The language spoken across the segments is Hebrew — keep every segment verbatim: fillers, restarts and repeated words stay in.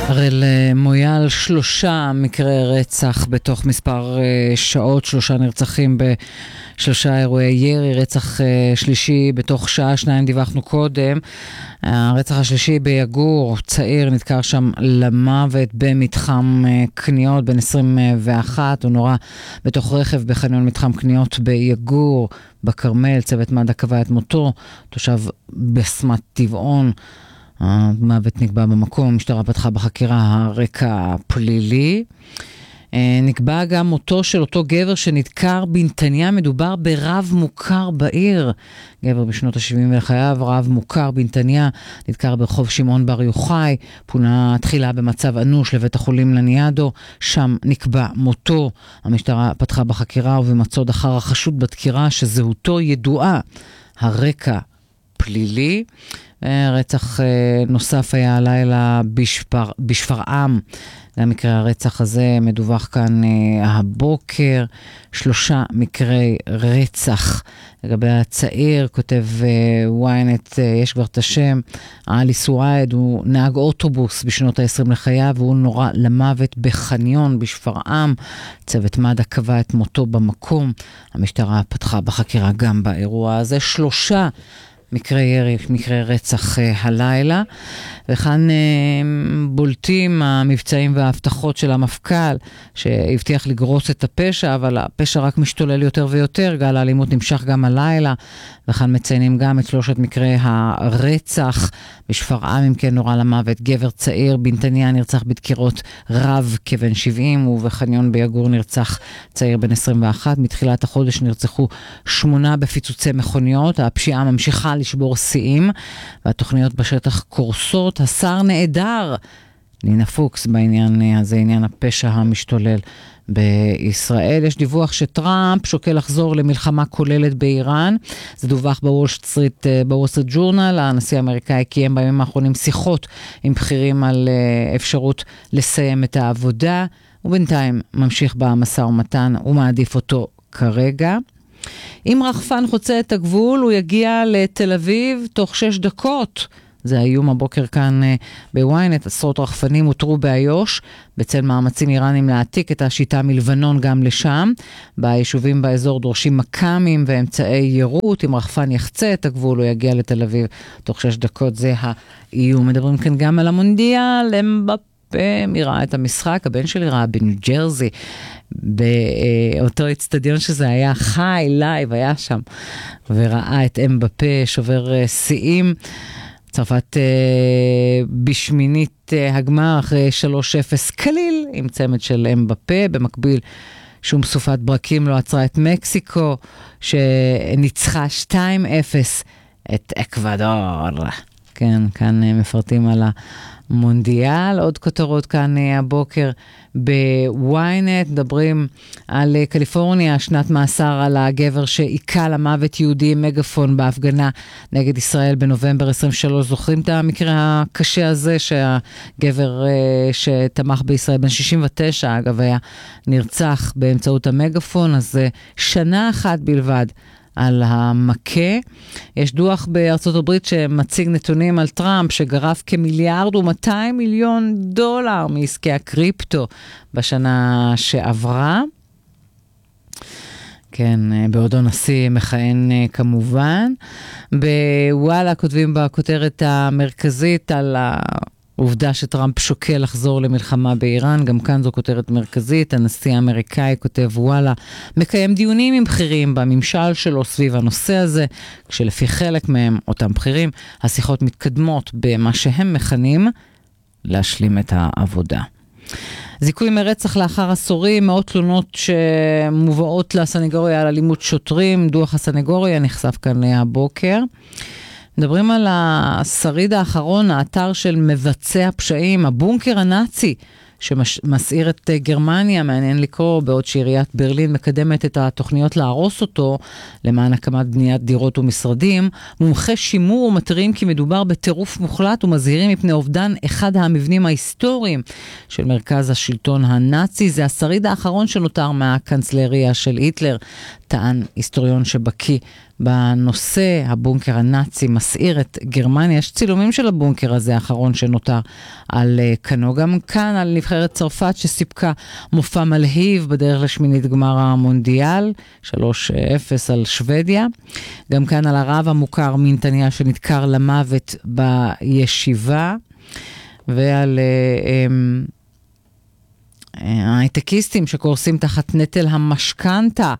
הראל מויאל, שלושה מקרי רצח בתוך מספר שעות, שלושה נרצחים בשלושה אירועי ירי, רצח שלישי בתוך שעה, שניים דיווחנו קודם. הרצח השלישי ביגור, צעיר נדקר שם למוות במתחם קניות בן עשרים ואחת, הוא נורא בתוך רכב בחניון מתחם קניות ביגור בכרמל, צוות מד"א קבע את מותו, תושב בסמת טבעון. המוות נקבע במקום, המשטרה פתחה בחקירה הרקע פלילי. נקבע גם מותו של אותו גבר שנדקר בנתניה, מדובר ברב מוכר בעיר. גבר בשנות ה-שבעים לחייו, רב מוכר בנתניה, נדקר ברחוב שמעון בר יוחאי, פונה תחילה במצב אנוש לבית החולים לניאדו, שם נקבע מותו. המשטרה פתחה בחקירה ובמצוד אחר החשוד בדקירה שזהותו ידועה. הרקע פלילי. רצח נוסף היה הלילה בשפר, בשפרעם. למקרה הרצח הזה מדווח כאן הבוקר. שלושה מקרי רצח. לגבי הצעיר, כותב וויינט, יש כבר את השם, עלי סואעד, הוא נהג אוטובוס בשנות ה-עשרים לחייו, והוא נורא למוות בחניון בשפרעם. צוות מד"א קבע את מותו במקום. המשטרה פתחה בחקירה גם באירוע הזה. שלושה מקרי ירי, מקרי רצח uh, הלילה, וכאן uh, בולטים המבצעים וההבטחות של המפכ"ל, שהבטיח לגרוס את הפשע, אבל הפשע רק משתולל יותר ויותר, גל האלימות נמשך גם הלילה, וכאן מציינים גם את שלושת מקרי הרצח, בשפרעם אם כן נורא למוות, גבר צעיר בנתניה נרצח בדקירות רב כבן שבעים, ובחניון ביגור נרצח צעיר בן עשרים ואחת, מתחילת החודש נרצחו שמונה בפיצוצי מכוניות, הפשיעה ממשיכה לשבור שיאים, והתוכניות בשטח קורסות. השר נעדר, נינה פוקס בעניין הזה, עניין הפשע המשתולל בישראל. יש דיווח שטראמפ שוקל לחזור למלחמה כוללת באיראן. זה דווח בוול סטריט, בוול סטריט ג'ורנל. הנשיא האמריקאי קיים בימים האחרונים שיחות עם בכירים על אפשרות לסיים את העבודה, ובינתיים ממשיך במשא ומתן ומעדיף אותו כרגע. אם רחפן חוצה את הגבול, הוא יגיע לתל אביב תוך שש דקות. זה היום הבוקר כאן בוויינט, עשרות רחפנים הותרו באיו"ש, בצל מאמצים איראנים להעתיק את השיטה מלבנון גם לשם. ביישובים באזור דורשים מקמים ואמצעי יירוט. אם רחפן יחצה את הגבול, הוא יגיע לתל אביב תוך שש דקות. זה האיום. מדברים כאן גם על המונדיאל, אמבפה, מי ראה את המשחק? הבן שלי ראה בניו ג'רזי, באותו אצטדיון שזה היה חי, לייב, היה שם, וראה את אמבפה שובר שיאים. צרפת אה, בשמינית אה, הגמר אחרי שלוש אפס קליל עם צמד של אמבפה. במקביל שום סופת ברקים לא עצרה את מקסיקו שניצחה שתיים אפס את אקוודור. כן, כאן אה, מפרטים על המונדיאל. עוד כותרות כאן אה, הבוקר בוויינט, מדברים על קליפורניה, שנת מאסר על הגבר שעיקה למוות יהודי עם מגפון בהפגנה נגד ישראל בנובמבר עשרים ושלוש. זוכרים את המקרה הקשה הזה שהגבר שתמך בישראל בן שישים ותשע, אגב, היה נרצח באמצעות המגפון. אז שנה אחת בלבד על המכה. יש דוח בארצות הברית שמציג נתונים על טראמפ שגרף כמיליארד ומאתיים מיליון דולר מעסקי הקריפטו בשנה שעברה. כן, בעודו נשיא מכהן כמובן. בוואלה כותבים בכותרת המרכזית על ה... עובדה שטראמפ שוקל לחזור למלחמה באיראן, גם כאן זו כותרת מרכזית. הנשיא האמריקאי כותב וואלה, מקיים דיונים עם בכירים בממשל שלו סביב הנושא הזה, כשלפי חלק מהם, אותם בכירים, השיחות מתקדמות במה שהם מכנים להשלים את העבודה. זיכוי מרצח לאחר עשורים, מאות תלונות שמובאות לסנגוריה על אלימות שוטרים, דוח הסנגוריה נחשף כאן הבוקר. מדברים על השריד האחרון, האתר של מבצע פשעים, הבונקר הנאצי שמסעיר את גרמניה, מעניין לקרוא, בעוד שעיריית ברלין מקדמת את התוכניות להרוס אותו למען הקמת בניית דירות ומשרדים. מומחי שימור ומתריעים כי מדובר בטירוף מוחלט ומזהירים מפני אובדן אחד המבנים ההיסטוריים של מרכז השלטון הנאצי. זה השריד האחרון שנותר מהקנצלריה של היטלר, טען היסטוריון שבקי בנושא. הבונקר הנאצי מסעיר את גרמניה. יש צילומים של הבונקר הזה האחרון שנותר על כנו. גם כאן על נבחרת צרפת שסיפקה מופע מלהיב בדרך לשמינית גמר המונדיאל, שלוש אפס על שוודיה. גם כאן על הרב המוכר מנתניה שנדקר למוות בישיבה, ועל ההייטקיסטים שקורסים תחת נטל המשכנתה.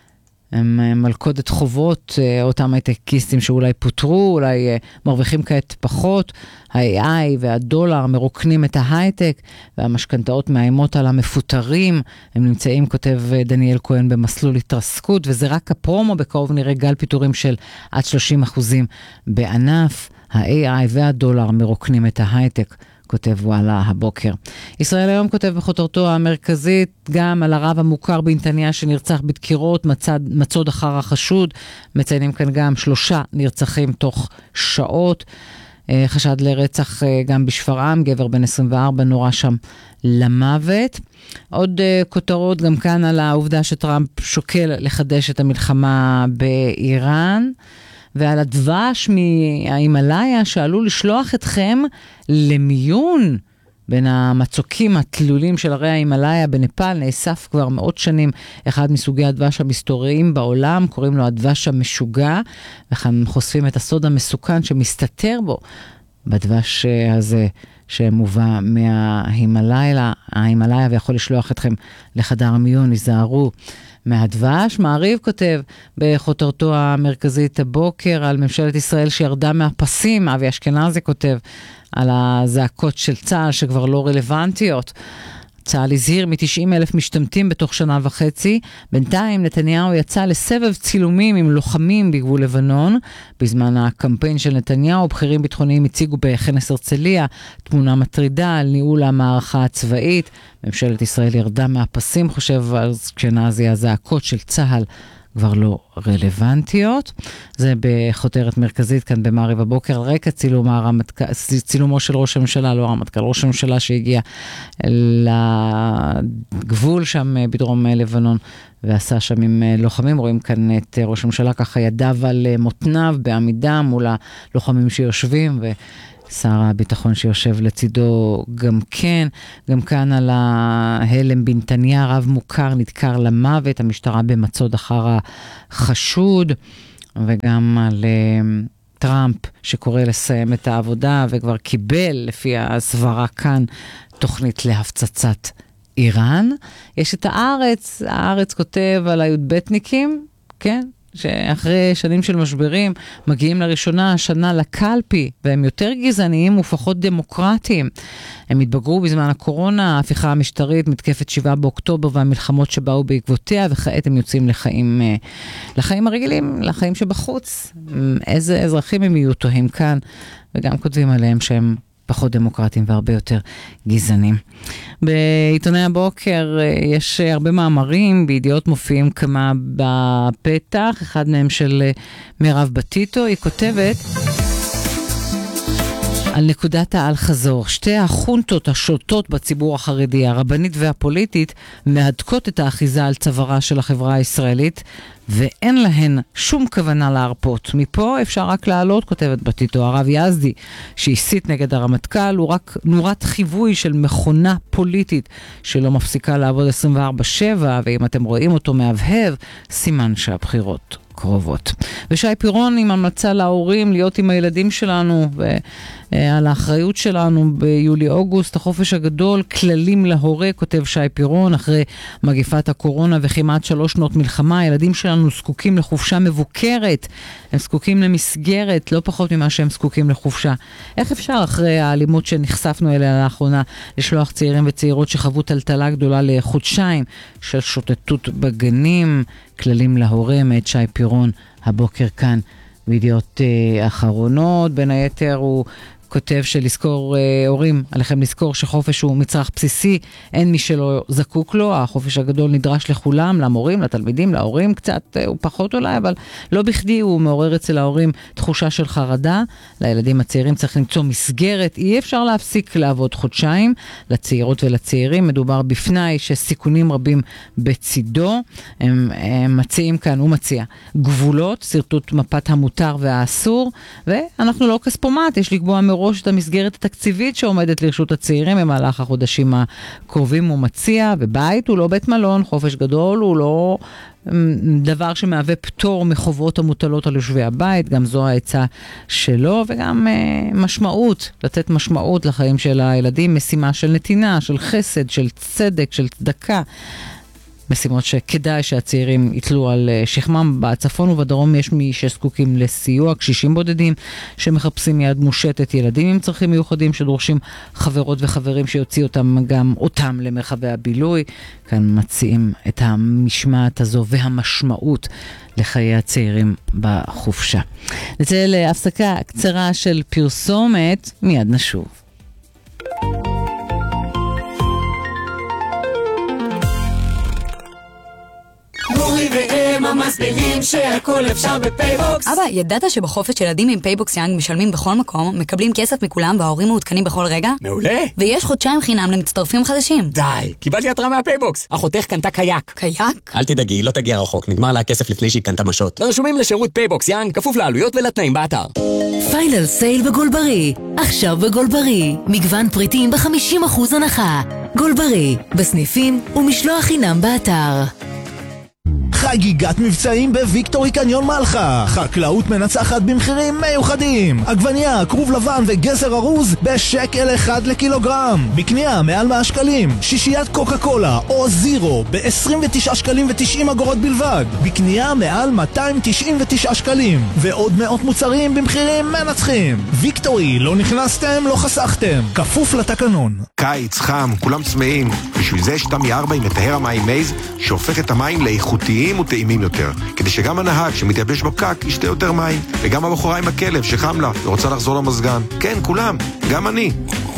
הם מלכודת חובות, אותם הייטקיסטים שאולי פוטרו, אולי מרוויחים כעת פחות. ה-איי איי והדולר מרוקנים את ההייטק, והמשכנתאות מאיימות על המפוטרים. הם נמצאים, כותב דניאל כהן, במסלול התרסקות, וזה רק הפרומו. בקרוב נראה גל פיטורים של עד שלושים אחוזים בענף. ה-איי איי והדולר מרוקנים את ההייטק, כותב וואלה הבוקר. ישראל היום כותב בכותרתו המרכזית גם על הרב המוכר בנתניה שנרצח בדקירות, מצד, מצוד אחר החשוד. מציינים כאן גם שלושה נרצחים תוך שעות. חשד לרצח גם בשפרעם, גבר בן עשרים וארבע נורא שם למוות. עוד כותרות גם כאן על העובדה שטראמפ שוקל לחדש את המלחמה באיראן. ועל הדבש מההימלאיה שעלול לשלוח אתכם למיון. בין המצוקים התלולים של הרי ההימלאיה בנפאל נאסף כבר מאות שנים אחד מסוגי הדבש המסתוריים בעולם, קוראים לו הדבש המשוגע, וכאן חושפים את הסוד המסוכן שמסתתר בו בדבש הזה שמובא מההימלאיה, ההימלאיה, ויכול לשלוח אתכם לחדר המיון. נזהרו מהדבש. מעריב כותב בכותרתו המרכזית הבוקר על ממשלת ישראל שירדה מהפסים. אבי אשכנזי כותב על הזעקות של צה"ל שכבר לא רלוונטיות. צה"ל הזהיר מ-תשעים אלף משתמטים בתוך שנה וחצי. בינתיים נתניהו יצא לסבב צילומים עם לוחמים בגבול לבנון. בזמן הקמפיין של נתניהו, בכירים ביטחוניים הציגו בכנס הרצליה תמונה מטרידה על ניהול המערכה הצבאית. ממשלת ישראל ירדה מהפסים, חושב אשכנזי, הזעקות של צה"ל כבר לא רלוונטיות. זה בחותרת מרכזית כאן במעריב הבוקר, על רקע צילום הרמטכ"ל, צילומו של ראש הממשלה, לא הרמטכ"ל, ראש הממשלה שהגיע לגבול שם בדרום לבנון ועשה שם עם לוחמים. רואים כאן את ראש הממשלה ככה ידיו על מותניו בעמידה מול הלוחמים שיושבים, ו שר הביטחון שיושב לצידו גם כן. גם כאן על ההלם בנתניה, רב מוכר נדקר למוות, המשטרה במצוד אחר החשוד. וגם על uh, טראמפ שקורא לסיים את העבודה וכבר קיבל לפי הסברה כאן תוכנית להפצצת איראן. יש את הארץ, הארץ כותב על הי"בניקים, כן? שאחרי שנים של משברים מגיעים לראשונה השנה לקלפי, והם יותר גזעניים ופחות דמוקרטיים. הם התבגרו בזמן הקורונה, ההפיכה המשטרית, מתקפת שבעה באוקטובר והמלחמות שבאו בעקבותיה, וכעת הם יוצאים לחיים, לחיים הרגילים, לחיים שבחוץ. איזה אזרחים הם יהיו תוהים כאן, וגם כותבים עליהם שהם פחות דמוקרטיים והרבה יותר גזענים. בעיתוני הבוקר יש הרבה מאמרים, בידיעות מופיעים כמה בפתח, אחד מהם של מירב בתיתו. היא כותבת על נקודת העל חזור. שתי החונטות השולטות בציבור החרדי, הרבנית והפוליטית, מהדקות את האחיזה על צווארה של החברה הישראלית, ואין להן שום כוונה להרפות. מפה אפשר רק לעלות, כותבת בתיתו. הרב יזדי, שהסית נגד הרמטכ"ל, הוא רק נורת חיווי של מכונה פוליטית שלא מפסיקה לעבוד עשרים וארבע שבע, ואם אתם רואים אותו מהבהב, סימן שהבחירות קרובות. ושי פירון עם המלצה להורים להיות עם הילדים שלנו ועל האחריות שלנו ביולי-אוגוסט, החופש הגדול, כללים להורה, כותב שי פירון. אחרי מגפת הקורונה וכמעט שלוש שנות מלחמה, הילדים שלנו זקוקים לחופשה מבוקרת, הם זקוקים למסגרת, לא פחות ממה שהם זקוקים לחופשה. איך אפשר אחרי האלימות שנחשפנו אליה לאחרונה לשלוח צעירים וצעירות שחוו טלטלה גדולה לחודשיים של שוטטות בגנים? כללים להורה מאת שי פירון הבוקר כאן בידיעות uh, אחרונות. בין היתר הוא כותב שלזכור אה, הורים, עליכם לזכור שחופש הוא מצרך בסיסי, אין מי שלא זקוק לו, החופש הגדול נדרש לכולם, למורים, לתלמידים, להורים, קצת אה, הוא פחות אולי, אבל לא בכדי הוא מעורר אצל ההורים תחושה של חרדה, לילדים הצעירים צריך למצוא מסגרת, אי אפשר להפסיק לעבוד חודשיים, לצעירות ולצעירים מדובר בפני שסיכונים רבים בצידו, הם, הם מציעים כאן, הוא מציע גבולות, סרטוט מפת המותר והאסור, ואנחנו לא כספומט, יש לקבוע מראש את המסגרת התקציבית שעומדת לרשות הצעירים במהלך החודשים הקרובים, הוא מציע, ובית הוא לא בית מלון, חופש גדול הוא לא דבר שמהווה פטור מחובות המוטלות על יושבי הבית, גם זו העצה שלו, וגם אה, משמעות, לתת משמעות לחיים של הילדים, משימה של נתינה, של חסד, של צדק, של צדקה, משימות שכדאי שהצעירים יתלו על שכמם. בצפון ובדרום יש מי שזקוקים לסיוע, קשישים בודדים שמחפשים יד מושטת, ילדים עם צרכים מיוחדים שדורשים חברות וחברים שיוציא אותם גם אותם למרחבי הבילוי. כאן מציעים את המשמעת הזו והמשמעות לחיי הצעירים בחופשה. נצא להפסקה קצרה של פרסומת, מיד נשוב. מורי ואמא מסבירים שהכל אפשר בפייבוקס. אבא, ידעת שבחופש ילדים עם פייבוקס יאנג משלמים בכל מקום, מקבלים כסף מכולם וההורים מעודכנים בכל רגע? מעולה. ויש חודשיים חינם למצטרפים חדשים. די, קיבלתי התראה מהפייבוקס. אחותך קנתה קייק. קייק? אל תדאגי, לא תגיע רחוק, נגמר לה הכסף לפני שהיא קנתה משות. רשומים לשירות פייבוקס יאנג, כפוף לעלויות ולתנאים באתר. פיינל סייל בגולברי. עכשיו בגולברי, מגוון פריטים ב-חמישים אחוז הנחה. גולברי, בסניפים ומשלוח חינם באתר. חגיגת מבצעים בוויקטורי קניון מלחה. חקלאות מנצחת במחירים מיוחדים. עגבניה, כרוב לבן וגזר ארוז בשקל אחד לקילוגרם. בקנייה מעל מאה שקלים. שישיית קוקה קולה או זירו ב-עשרים ותשעה שקלים ו-תשעים אגורות בלבד. בקנייה מעל מאתיים תשעים ותשעה שקלים. ועוד מאות מוצרים במחירים מנצחים. ויקטורי, לא נכנסתם, לא חסכתם. כפוף לתקנון. קיץ, חם, כולם צמאים. בשביל זה יש תמי ארבע עם מטהר המים מייז שהופך את המים לאיכותיים וטעימים יותר, כדי שגם הנהג שמתייבש בפקק ישתה יותר מים, וגם הבחורה עם הכלב שחם לה ורוצה לחזור למזגן. כן, כולם, גם אני.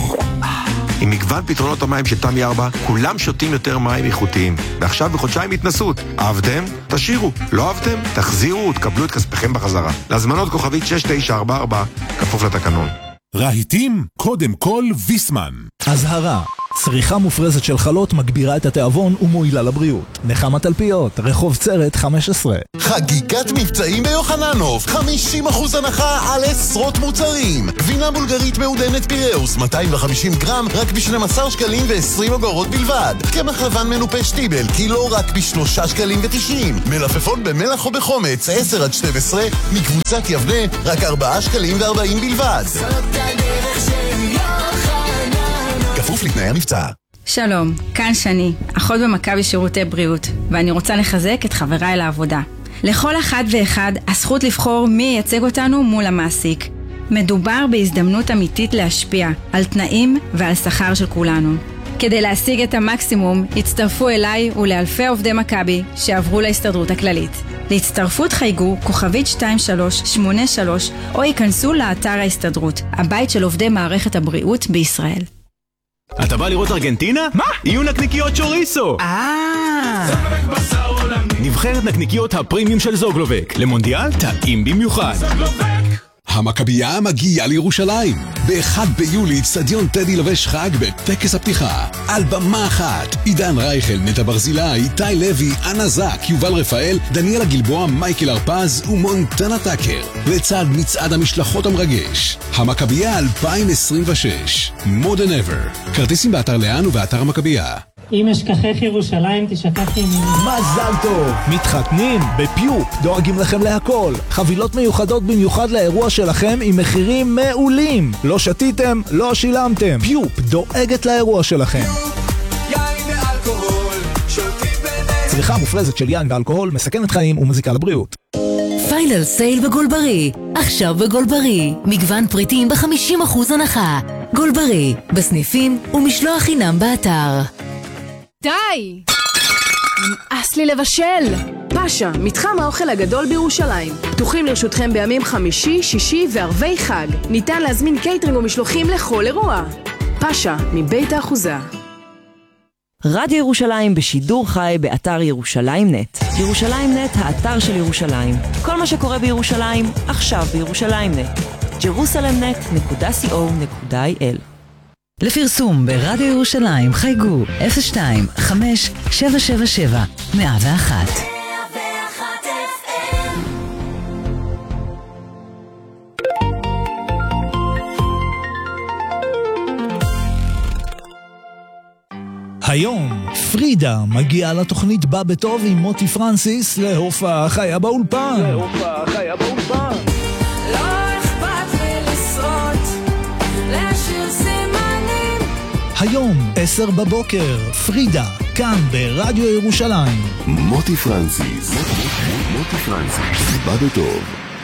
עם מגוון פתרונות המים של תמי ארבע, כולם שותים יותר מים איכותיים. ועכשיו בחודשיים התנסות. אהבתם? תשאירו. לא אהבתם? תחזירו ותקבלו את כספכם בחזרה. להזמנות כוכבית שש תשע ארבע ארבע, כפוף לתקנון. רהיטים, קודם כל ויסמן. הזהרה, צריכה מופרזת של חלות מגבירה את התיאבון ומועילה לבריאות. נחמה תלפיות, רחוב צרת חמש עשרה. חגיגת מבצעים ביוחננוף, חמישים אחוז הנחה על עשרות מוצרים. גבינה בולגרית מעודנת פיראוס, מאתיים וחמישים גרם, רק ב-שנים עשר שקלים ועשרים אגורות בלבד. קמח לבן מנופה שטיבל, קילו רק ב-שלושה שקלים ותשעים. מלפפון במלח או בחומץ, עשר עד שתים עשרה, מקבוצת יבנה, רק ארבעה שקלים וארבעים בלבד. זאת הדרך של יוחננוף. כפוף לתנאי המבצע. שלום, כאן שני, אחות במכבי שירותי בריאות, ואני רוצה לחזק את חבריי לעבודה. לכל אחד ואחד הזכות לבחור מי ייצג אותנו מול המעסיק. מדובר בהזדמנות אמיתית להשפיע על תנאים ועל שכר של כולנו. כדי להשיג את המקסימום, הצטרפו אליי ולאלפי עובדי מכבי שעברו להסתדרות הכללית. להצטרפות חייגו כוכבית שתיים שלוש שמונה שלוש או ייכנסו לאתר ההסתדרות, הבית של עובדי מערכת הבריאות בישראל. אתה בא לראות ארגנטינה? מה? יהיו נקניקיות שוריסו! אה! זוגלובק בשר עולמי. נבחרת נקניקיות הפרימיום של זוגלובק. למונדיאל טעים במיוחד. זוגלובק! המכבייה מגיעה לירושלים. באחד ביולי אצטדיון טדי לובש חג בטקס הפתיחה. על במה אחת, עידן רייכל, נטע ברזילה, איתי לוי, אנה זק, יובל רפאל, דניאלה גלבוע, מייקל ארפז ומונטנה טאקר. לצד מצעד המשלחות המרגש. המכבייה אלפיים עשרים ושש. More than ever. כרטיסים באתר לאן ובאתר המכבייה. אם אשכחך ירושלים, תשכח ימיני. מזל טוב! מתחתנים בפיופ, דואגים לכם להכל. חבילות מיוחדות במיוחד לאירוע שלכם עם מחירים מעולים. לא שתיתם, לא שילמתם. פיופ דואגת לאירוע שלכם. יין ואלכוהול, שותים בנס. צריכה מופרזת של יין ואלכוהול מסכנת חיים ומזיקה לבריאות. פיינל סייל בגולברי. עכשיו בגולברי, מגוון פריטים ב-חמישים אחוז הנחה. גולברי, בסניפים ומשלוח חינם באתר. די! נמאס לי לבשל! פאשה, מתחם האוכל הגדול בירושלים. פתוחים לרשותכם בימים חמישי, שישי וערבי חג. ניתן להזמין קייטרינג ומשלוחים לכל אירוע. פאשה, מבית האחוזה. רדיו ירושלים בשידור חי באתר ירושלים נט. ירושלים נט, האתר של ירושלים. כל מה שקורה בירושלים, עכשיו בירושלים נט. ג'רוסלם נט נקודה קו נקודה איי אל. לפרסום ברדיו ירושלים חייגו אפס שתיים חמש שבע שבע שבע מאה ואחת. היום פרידה מגיעה לתוכנית בא בטוב עם מוטי פרנסיס להופעה חיה באולפן. להופעה חיה באולפן. לא אכפת לי לשרות, להשאיר סימנים. היום עשר בבוקר, פרידה, כאן ברדיו ירושלים. מוטי פרנסיס. מוטי פרנסיס. בא בטוב.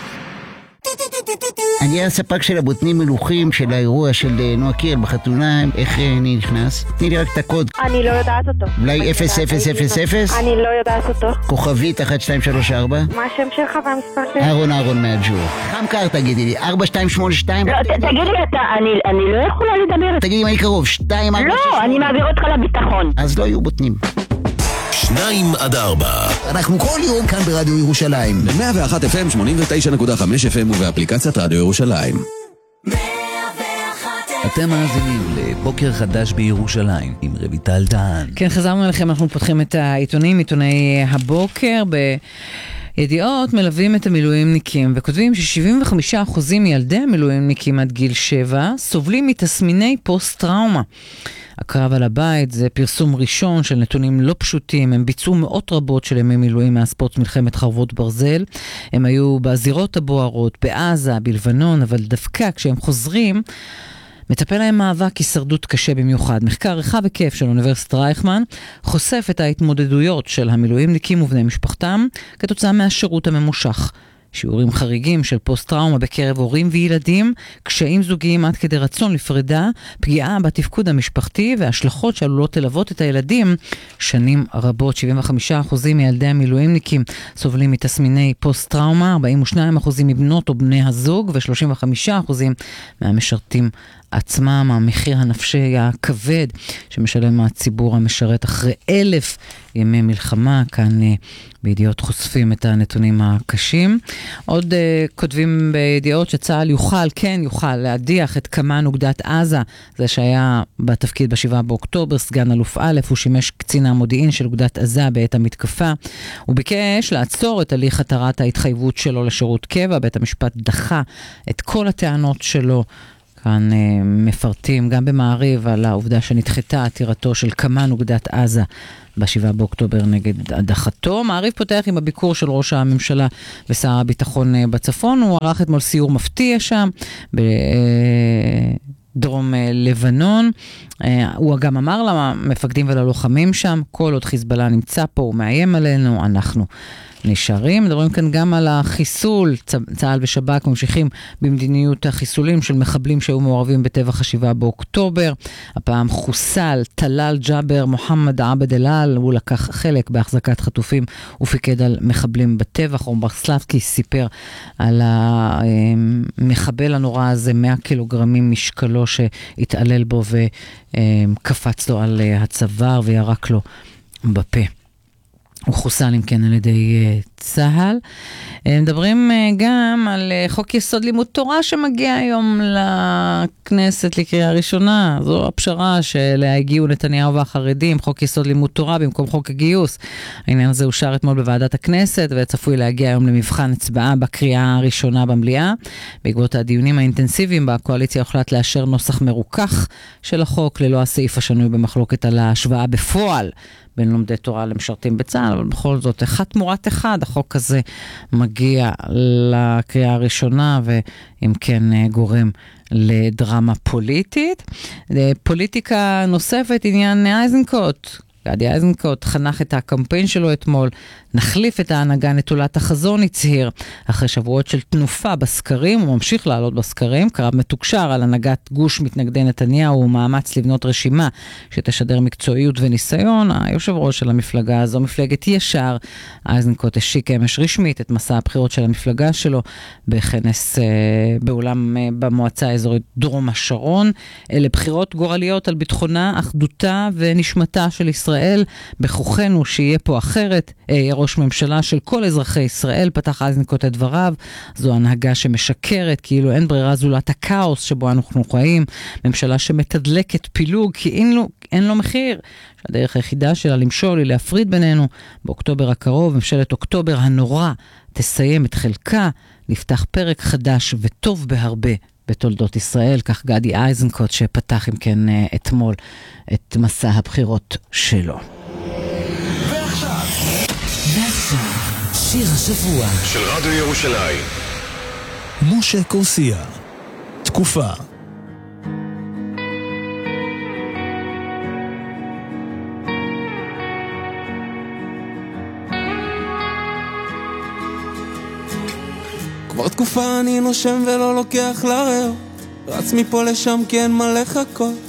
אני הספק של הבוטנים מלוכים של האירוע של נועה קירל בחתונה. איך אני נכנס? תני לי רק את הקוד. אני לא יודעת אותו. אולי אפס אפס אפס אפס? אני לא יודעת אותו. כוכבית אחת שתיים שלוש ארבע? מה השם שלך והמספר שלך? אהרון אהרון מהג'ור. חם קר תגידי לי, ארבע שתיים שמונה שתיים? לא, תגידי לי, אני לא יכולה לדבר. תגידי מה אני קרוב, שתיים ארבע שש? לא, אני מעביר אותך לביטחון. אז לא יהיו בוטנים. שניים עד ארבע. אנחנו כל יום כאן ברדיו ירושלים. ב-מאה ואחת אף אם, שמונים ותשע נקודה חמש אף אם ובאפליקציית רדיו ירושלים. אתם מאזינים לבוקר חדש בירושלים עם רויטל דהן. כן, חזרנו אליכם, אנחנו פותחים את העיתונים, עיתוני הבוקר. בידיעות מלווים את המילואימניקים וכותבים ש-שבעים וחמישה אחוז מילדי המילואימניקים עד גיל שבע סובלים מתסמיני פוסט-טראומה. הקרב על הבית זה פרסום ראשון של נתונים לא פשוטים. הם ביצעו מאות רבות של ימי מילואים מהספורט מלחמת חרבות ברזל. הם היו בזירות הבוערות, בעזה, בלבנון, אבל דווקא כשהם חוזרים, מטפל להם מאבק הישרדות קשה במיוחד. מחקר רחב היקף של אוניברסיטת רייכמן חושף את ההתמודדויות של המילואימניקים ובני משפחתם כתוצאה מהשירות הממושך. שיעורים חריגים של פוסט-טראומה בקרב הורים וילדים, קשיים זוגיים עד כדי רצון לפרידה, פגיעה בתפקוד המשפחתי והשלכות שעלולות ללוות את הילדים שנים רבות. שבעים וחמישה אחוז מילדי המילואימניקים סובלים מתסמיני פוסט-טראומה, ארבעים ושניים אחוז מבנות או בני הזוג ו-שלושים וחמישה אחוז מהמשרתים עצמם. המחיר הנפשי הכבד שמשלם הציבור המשרת אחרי אלף ימי מלחמה. כאן uh, בידיעות חושפים את הנתונים הקשים. עוד uh, כותבים בידיעות שצה"ל יוכל, כן יוכל, להדיח את כמן אוגדת עזה, זה שהיה בתפקיד בשבעה באוקטובר, סגן אלוף א', הוא שימש קצין המודיעין של אוגדת עזה בעת המתקפה. הוא ביקש לעצור את הליך התרת ההתחייבות שלו לשירות קבע. בית המשפט דחה את כל הטענות שלו. כאן uh, מפרטים גם במעריב על העובדה שנדחתה עתירתו של כמן אוגדת עזה בשבעה באוקטובר נגד הדחתו. מעריב פותח עם הביקור של ראש הממשלה ושר הביטחון uh, בצפון. הוא ערך אתמול סיור מפתיע שם בדרום uh, לבנון. Uh, הוא גם אמר למפקדים וללוחמים שם, כל עוד חיזבאללה נמצא פה, הוא מאיים עלינו, אנחנו נשארים. מדברים כאן גם על החיסול. צה"ל ושב"כ ממשיכים במדיניות החיסולים של מחבלים שהיו מעורבים בטבח השבעה באוקטובר. הפעם חוסל טלאל ג'אבר מוחמד עבד אלעל, הוא לקח חלק בהחזקת חטופים ופיקד על מחבלים בטבח. עומר סלבסקי סיפר על המחבל הנורא הזה, מאה קילוגרמים משקלו שהתעלל בו וקפץ לו על הצוואר וירק לו בפה. הוא חוסל אם כן על ידי צהל. מדברים גם על חוק יסוד לימוד תורה שמגיע היום לכנסת לקריאה ראשונה. זו הפשרה שאליה הגיעו נתניהו והחרדים, חוק יסוד לימוד תורה במקום חוק הגיוס. העניין הזה אושר אתמול בוועדת הכנסת וצפוי להגיע היום למבחן הצבעה בקריאה הראשונה במליאה. בעקבות הדיונים האינטנסיביים בקואליציה הוחלט לאשר נוסח מרוכך של החוק ללא הסעיף השנוי במחלוקת על ההשוואה בפועל בין לומדי תורה למשרתים בצה"ל, אבל בכל זאת, אחד תמורת אחד, החוק הזה מגיע לקריאה הראשונה, ואם כן גורם לדרמה פוליטית. פוליטיקה נוספת, עניין אייזנקוט. גדי איזנקוט חנך את הקמפיין שלו אתמול, נחליף את ההנהגה נטולת החזון, הצהיר. אחרי שבועות של תנופה בסקרים, הוא ממשיך לעלות בסקרים, קרב מתוקשר על הנהגת גוש מתנגדי נתניהו ומאמץ לבנות רשימה שתשדר מקצועיות וניסיון. היושב ראש של המפלגה הזו, מפלגת ישר, איזנקוט השיק אמש רשמית את מסע הבחירות של המפלגה שלו בכנס אה, באולם אה, במועצה האזורית דרום השרון. אלה בחירות גורליות על ביטחונה, אחדותה ונשמתה של ישראל. בכוחנו שיהיה פה אחרת, אה, ראש ממשלה של כל אזרחי ישראל, פתח איזנקוט את דבריו. זו הנהגה שמשקרת, כאילו אין ברירה זולת הכאוס שבו אנחנו חיים, ממשלה שמתדלקת פילוג כי אין לו, אין לו מחיר, שהדרך היחידה שלה למשול היא להפריד בינינו. באוקטובר הקרוב, ממשלת אוקטובר הנורא תסיים את חלקה, נפתח פרק חדש וטוב בהרבה בתולדות ישראל. כך גדי איזנקוט שפתח אם כן אתמול את מסע הבחירות שלו. ועכשיו, ועכשיו, שיר השבוע של רדיו ירושלים. משה קורסיה, תקופה. כבר תקופה אני נושם ולא לוקח לריאות, רץ מפה לשם כי אין מה לחכות,